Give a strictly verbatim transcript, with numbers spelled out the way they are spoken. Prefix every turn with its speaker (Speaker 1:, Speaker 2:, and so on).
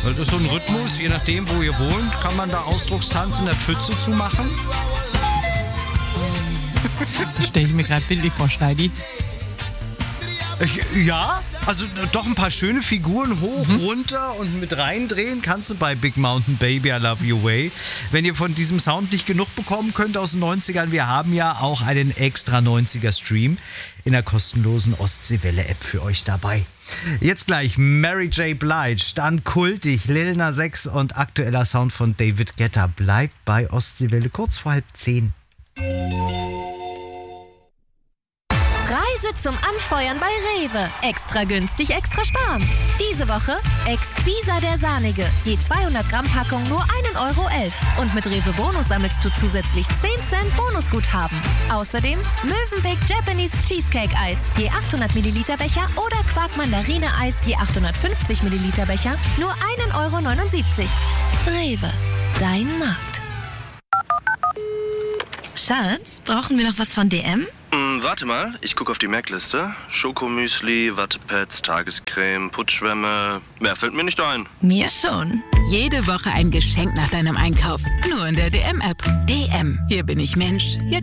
Speaker 1: Das ist so ein Rhythmus, je nachdem, wo ihr wohnt, kann man da Ausdruckstanz in der Pfütze zu machen.
Speaker 2: Das stelle ich mir gerade bildlich vor, Steidi.
Speaker 1: Ja, also doch ein paar schöne Figuren hoch, mhm. runter und mit reindrehen kannst du bei Big Mountain Baby, I Love You Way. Wenn ihr von diesem Sound nicht genug bekommen könnt aus den neunzigern, wir haben ja auch einen extra neunziger-Stream in der kostenlosen Ostseewelle-App für euch dabei. Jetzt gleich Mary J. Blige, dann kultig Lil Nas X und aktueller Sound von David Guetta. Bleibt bei Ostseewelle kurz vor halb zehn.
Speaker 3: Reise zum Anfeuern bei Rewe. Extra günstig, extra sparen. Diese Woche Exquisa der Sahnige. Je zweihundert Gramm Packung nur ein Euro elf. Und mit Rewe Bonus sammelst du zusätzlich zehn Cent Bonusguthaben. Außerdem Mövenpick Japanese Cheesecake Eis. Je achthundert Milliliter Becher oder Quark Mandarine Eis. Je achthundertfünfzig Milliliter Becher. Nur ein Euro neunundsiebzig. Rewe. Dein Markt.
Speaker 4: Schatz, brauchen wir noch was von D M?
Speaker 5: Hm, warte mal, ich gucke auf die Merkliste. Schokomüsli, Wattepads, Tagescreme, Putzschwämme. Mehr fällt mir nicht ein.
Speaker 4: Mir schon. Jede Woche ein Geschenk nach deinem Einkauf. Nur in der D M-App. D M. Hier bin ich Mensch. Jetzt